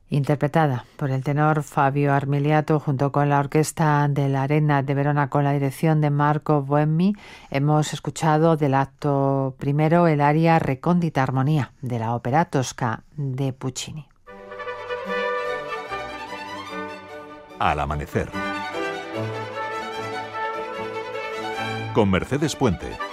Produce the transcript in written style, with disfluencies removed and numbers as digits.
interpretada por el tenor Fabio Armiliato junto con la Orquesta de la Arena de Verona con la dirección de Marco Buemi. Hemos escuchado del acto primero el aria Recondita Armonía de la ópera Tosca de Puccini. Al amanecer. Con Mercedes Puente.